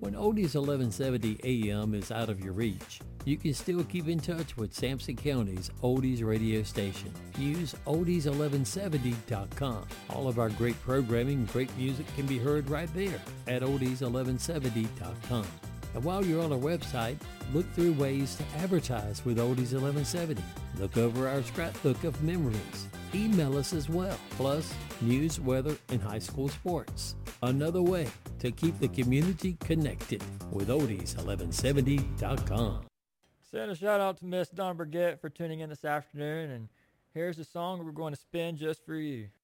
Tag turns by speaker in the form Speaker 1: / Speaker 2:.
Speaker 1: When Oldies 1170 AM is out of your reach, you can still keep in touch with Sampson County's Oldies radio station. Use oldies1170.com. All of our great programming and great music can be heard right there at oldies1170.com. And while you're on our website, look through ways to advertise with Oldies 1170. Look over our scrapbook of memories. Email us as well, plus news, weather, and high school sports. Another way to keep the community connected with oldies1170.com.
Speaker 2: Send a shout out to Miss Dawn Burgett for tuning in this afternoon, and here's a song we're going to spin just for you.